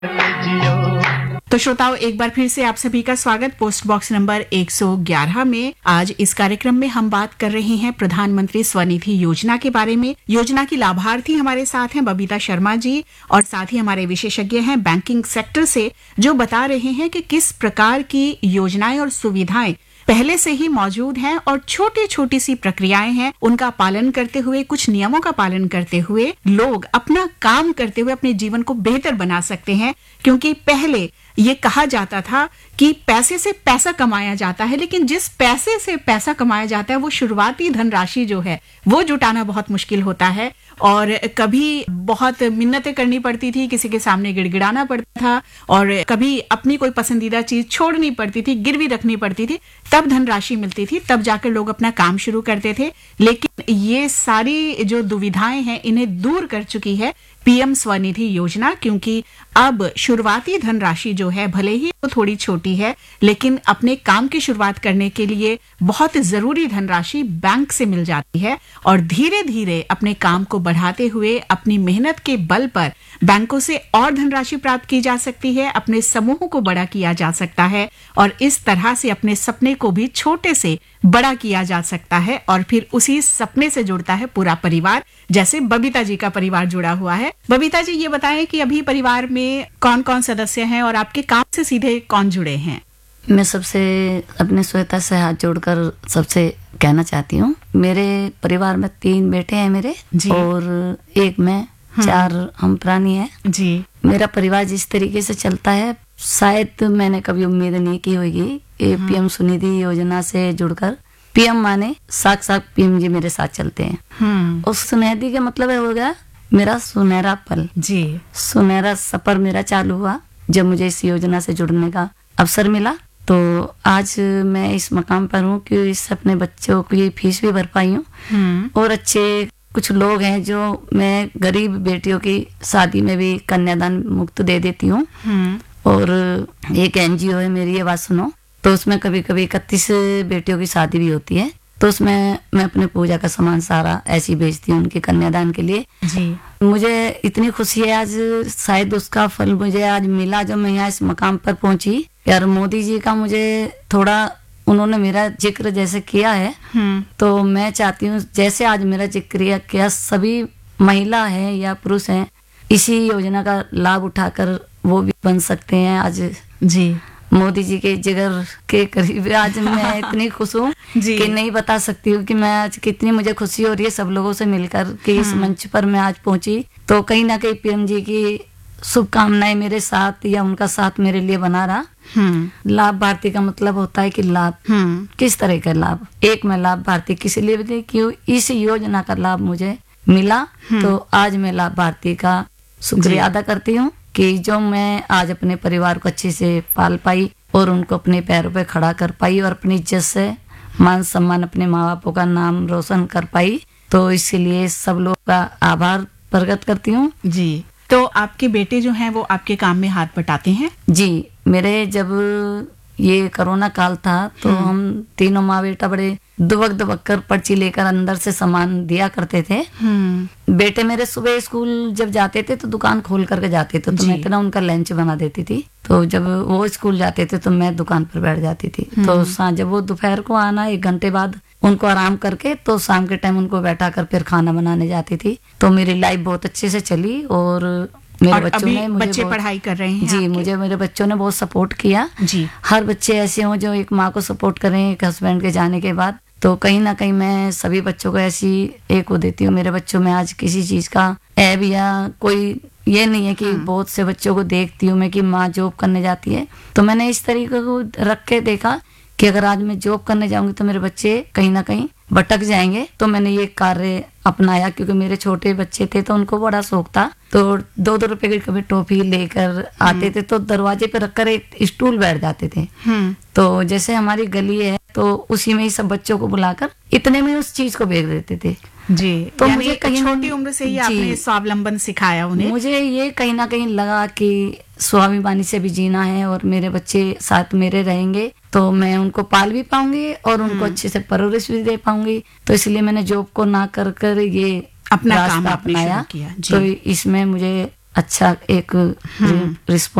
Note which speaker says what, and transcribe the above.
Speaker 1: तो श्रोताओं, एक बार फिर से आप सभी का स्वागत पोस्ट बॉक्स नंबर 111 में। आज इस कार्यक्रम में हम बात कर रहे हैं प्रधानमंत्री स्वनिधि योजना के बारे में। योजना की लाभार्थी हमारे साथ हैं बबीता शर्मा जी, और साथ ही हमारे विशेषज्ञ हैं बैंकिंग सेक्टर से, जो बता रहे हैं कि किस प्रकार की योजनाएं और सुविधाएं पहले से ही मौजूद हैं और छोटी छोटी सी प्रक्रियाएं हैं, उनका पालन करते हुए, कुछ नियमों का पालन करते हुए लोग अपना काम करते हुए अपने जीवन को बेहतर बना सकते हैं। क्योंकि पहले ये कहा जाता था कि पैसे से पैसा कमाया जाता है, लेकिन जिस पैसे से पैसा कमाया जाता है वो शुरुआती धनराशि जो है वो जुटाना बहुत मुश्किल होता है, और कभी बहुत मिन्नतें करनी पड़ती थी, किसी के सामने गिड़गिड़ाना पड़ता था, और कभी अपनी कोई पसंदीदा चीज छोड़नी पड़ती थी, गिरवी रखनी पड़ती थी, तब धनराशि मिलती थी, तब जाकर लोग अपना काम शुरू करते थे। लेकिन ये सारी जो दुविधाएं हैं इन्हें दूर कर चुकी है पीएम स्वनिधि योजना, क्योंकि अब शुरुआती धनराशि जो है भले ही वो थोड़ी छोटी है, लेकिन अपने काम की शुरुआत करने के लिए बहुत जरूरी धनराशि बैंक से मिल जाती है, और धीरे धीरे अपने काम को बढ़ाते हुए अपनी मेहनत के बल पर बैंकों से और धनराशि प्राप्त की जा सकती है, अपने समूह को बड़ा किया जा सकता है, और इस तरह से अपने सपने को भी छोटे से बड़ा किया जा सकता है, और फिर उसी सपने से जुड़ता है पूरा परिवार, जैसे बबीता जी का परिवार जुड़ा हुआ है। बबीता जी, ये बताएं कि अभी परिवार में कौन कौन सदस्य हैं और आपके काम से सीधे कौन जुड़े हैं?
Speaker 2: मैं सबसे अपने श्वेता से हाथ जोड़कर सबसे कहना चाहती हूँ, मेरे परिवार में 3 बेटे हैं मेरे और एक मैं, 4 हम प्राणी हैं जी। मेरा परिवार जिस तरीके से चलता है शायद मैंने कभी उम्मीद नहीं की होगी। पीएम स्वनिधि योजना से जुड़कर पीएम माने साक्षात पीएम जी मेरे साथ चलते हैं। उस सुनिधि का मतलब हो गया मेरा सुनहरा पल जी, सुनहरा सफर मेरा चालू हुआ जब मुझे इस योजना से जुड़ने का अवसर मिला। तो आज मैं इस मकाम पर हूँ कि इस अपने बच्चों की फीस भी भर पाई हूँ, और अच्छे कुछ लोग हैं जो मैं गरीब बेटियों की शादी में भी कन्यादान मुक्त दे देती हूँ, और एक एनजीओ है मेरी आवाज सुनो, तो उसमें कभी कभी 31 बेटियों की शादी भी होती है, तो उसमें मैं अपने पूजा का सामान सारा ऐसी बेचती हूँ उनके कन्यादान के लिए जी। मुझे इतनी खुशी है आज, शायद उसका फल मुझे आज मिला जब मैं यहाँ इस मकाम पर पहुंची। यार मोदी जी का मुझे थोड़ा उन्होंने मेरा जिक्र जैसे किया है, तो मैं चाहती हूँ जैसे आज मेरा जिक्र किया सभी महिला है या पुरुष हैं इसी योजना का लाभ उठाकर वो भी बन सकते हैं आज जी। मोदी जी के जिगर के करीब आज मैं इतनी खुश हूँ कि नहीं बता सकती हूँ कि मैं आज कितनी मुझे खुशी हो रही है सब लोगों से मिलकर कि इस मंच पर मैं आज पहुंची। तो कहीं ना कहीं पीएम जी की शुभकामनाएं मेरे साथ या उनका साथ मेरे लिए बना रहा। लाभ भारती का मतलब होता है कि लाभ किस तरह का लाभ, एक मैं लाभ भारती किस लिए कि इस योजना का लाभ मुझे मिला, तो आज मैं लाभ भारती का शुक्रिया अदा करती हूँ कि जो मैं आज अपने परिवार को अच्छे से पाल पाई और उनको अपने पैरों पे खड़ा कर पाई और अपनी इज्जत से मान सम्मान अपने माँ बापों का नाम रोशन कर पाई, तो इसलिए सब लोग का आभार प्रकट करती हूँ जी।
Speaker 1: तो आपके बेटे जो हैं वो आपके काम में हाथ बटाते हैं?
Speaker 2: जी, मेरे जब ये कोरोना काल था तो हम तीनों माँ बेटा बड़े दुबक कर पर्ची लेकर अंदर से सामान दिया करते थे। बेटे मेरे सुबह स्कूल जब जाते थे तो दुकान खोल करके जाते थे, तो मैं इतना उनका लंच बना देती थी, तो जब वो स्कूल जाते थे तो मैं दुकान पर बैठ जाती थी। तो जब वो दोपहर को आना 1 घंटे बाद उनको आराम करके तो शाम के टाइम उनको बैठा कर फिर खाना बनाने जाती थी। तो मेरी लाइफ बहुत अच्छे से चली और मेरे बच्चों ने
Speaker 1: बच्चे पढ़ाई कर रहे हैं
Speaker 2: जी, मुझे मेरे बच्चों ने बहुत सपोर्ट किया जी। हर बच्चे ऐसे हों जो एक माँ को सपोर्ट करें एक हस्बैंड के जाने के बाद, तो कहीं ना कहीं मैं सभी बच्चों को ऐसी एक वो देती हूँ। मेरे बच्चों में आज किसी चीज का ऐब या कोई ये नहीं है कि बहुत से बच्चों को देखती हूँ मैं कि माँ जॉब करने जाती है, तो मैंने इस तरीके को रख के देखा कि अगर आज मैं जॉब करने जाऊंगी तो मेरे बच्चे कहीं ना कहीं भटक जाएंगे। तो मैंने ये कार्य अपनाया क्योंकि मेरे छोटे बच्चे थे तो उनको बड़ा शौक था, तो 2-2 रुपए की कभी टॉफी लेकर आते थे तो दरवाजे पे रखकर एक स्टूल बैठ जाते थे। तो जैसे हमारी गली है तो उसी में ही सब बच्चों को बुलाकर इतने में उस चीज को बेच देते थे
Speaker 1: जी। तो मुझे कहीं छोटी उम्र से ही आपने स्वावलंबन सिखाया उन्हें।
Speaker 2: मुझे ये कहीं ना कहीं लगा कि स्वाभिमानी से भी जीना है और मेरे बच्चे साथ मेरे रहेंगे तो मैं उनको पाल भी पाऊंगी और उनको अच्छे से परवरिश भी दे पाऊंगी। तो इसलिए मैंने जॉब को ना कर ये
Speaker 1: अपना काम अपनाया।
Speaker 2: तो इसमें मुझे अच्छा एक रिस्पॉन्स